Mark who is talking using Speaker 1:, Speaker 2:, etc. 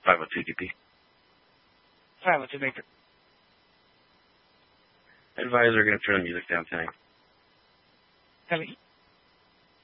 Speaker 1: 502 DP.
Speaker 2: 502 Baker.
Speaker 1: Advisor, going to turn the music down, Tank.
Speaker 2: Copy.